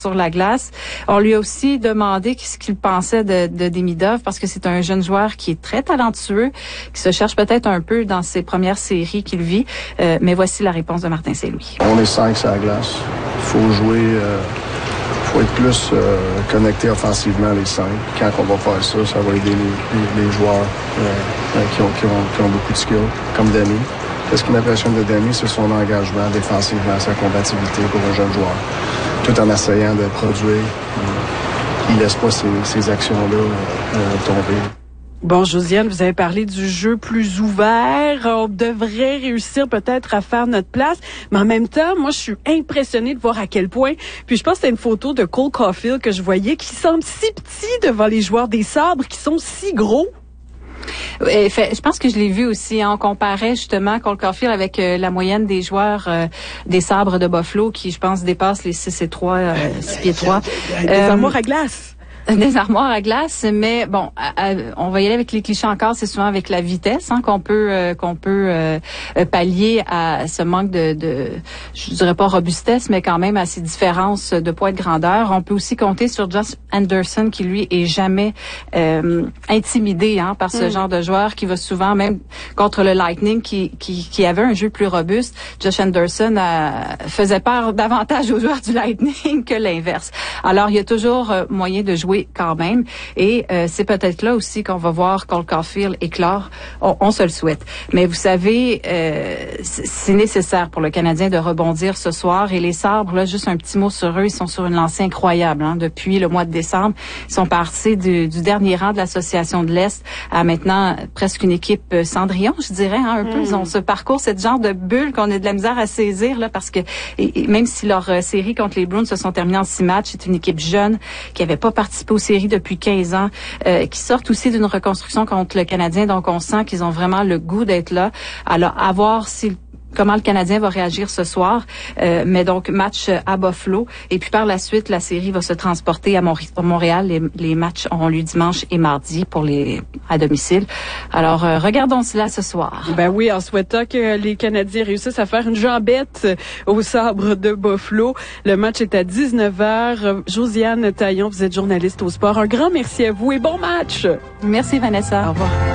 sur la glace. On lui a aussi demandé ce qu'il pensait de Demidov parce que c'est un jeune joueur qui est très talentueux, qui se cherche peut-être un peu dans ses premières séries qu'il vit. Mais voici la réponse de Martin Saint-Louis. On est 5 sur la glace. Il faut jouer, faut être plus connecté offensivement les 5. Quand on va faire ça, ça va aider les joueurs qui ont beaucoup de skills, comme Demi. Ce qui m'impressionne de Demi, c'est son engagement défensivement, sa combativité pour un jeune joueur. Tout en essayant de produire, il laisse pas ces actions-là tomber. Bon, Josiane, vous avez parlé du jeu plus ouvert. On devrait réussir peut-être à faire notre place. Mais en même temps, moi, je suis impressionnée de voir à quel point. Puis je pense que c'était une photo de Cole Caulfield que je voyais qui semble si petit devant les joueurs des Sabres qui sont si gros. Je pense que je l'ai vu aussi. On comparait justement Cole Caulfield avec la moyenne des joueurs des Sabres de Buffalo qui, je pense, dépassent les 6 pieds 3. Des armoires à glace. Des armoires à glace, mais bon, on va y aller avec les clichés encore. C'est souvent avec la vitesse qu'on peut pallier à ce manque de je dirais pas robustesse, mais quand même à ces différences de poids et de grandeur. On peut aussi compter sur Josh Anderson qui lui est jamais intimidé par ce genre de joueur qui va souvent même contre le Lightning qui avait un jeu plus robuste. Josh Anderson faisait peur davantage aux joueurs du Lightning que l'inverse. Alors il y a toujours moyen de jouer quand même. Et c'est peut-être là aussi qu'on va voir Cole Caulfield éclore. On se le souhaite. Mais vous savez, c'est nécessaire pour le Canadien de rebondir ce soir. Et les Sabres, là, juste un petit mot sur eux, ils sont sur une lancée incroyable. Depuis le mois de décembre, ils sont passés du dernier rang de l'Association de l'Est à maintenant presque une équipe Cendrillon, je dirais, un peu. Ils ont ce parcours, cette genre de bulle qu'on a de la misère à saisir, là, parce que et même si leur série contre les Bruins se sont terminées en 6 matchs, c'est une équipe jeune qui avait pas participé aux séries depuis 15 ans, qui sortent aussi d'une reconstruction contre le Canadien. Donc, on sent qu'ils ont vraiment le goût d'être là. Alors, à voir comment le Canadien va réagir ce soir. Mais donc, match à Buffalo. Et puis, par la suite, la série va se transporter à Montréal. Les matchs auront lieu dimanche et mardi à domicile. Alors, regardons cela ce soir. Ben oui, en souhaitant que les Canadiens réussissent à faire une jambette au Sabre de Buffalo. Le match est à 19h. Josiane Taillon, vous êtes journaliste au sport. Un grand merci à vous et bon match! Merci, Vanessa. Au revoir.